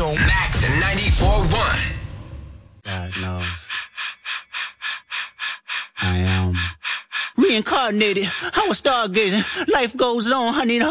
on Max and 94.1. God knows. I am reincarnated. I was stargazing. Life goes on. I need a